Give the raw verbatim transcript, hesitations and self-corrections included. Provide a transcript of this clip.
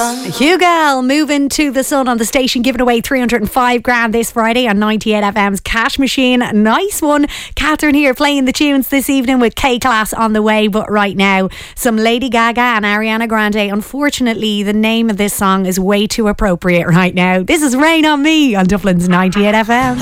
Hugo moving to the sun on the station, giving away three hundred five grand this Friday on ninety-eight F M's Cash Machine. Nice one. Catherine here playing the tunes this evening with K-Class on the way. But right now, some Lady Gaga and Ariana Grande. Unfortunately, the name of this song is way too appropriate right now. This is Rain on Me on Dublin's ninety-eight F M.